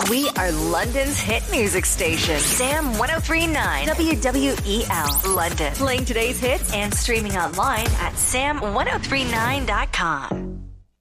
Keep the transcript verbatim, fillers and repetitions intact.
We are London's hit music station. Sam one oh three point nine W W E L London. Playing today's hits and streaming online at sam one oh three nine dot com.